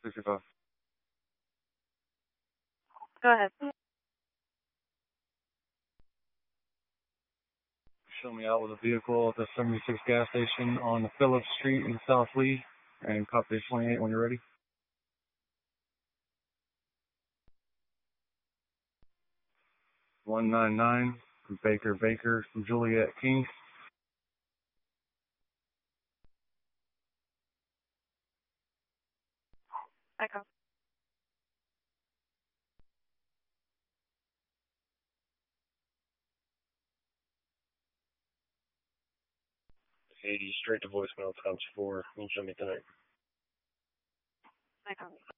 65. Go ahead. Show me out with a vehicle at the 76 gas station on Phillips Street in South Lee, and copy 28 when you're ready. 199 Baker Juliet King. Echo. 80 straight to voicemail times 4. You can show me tonight. Echo.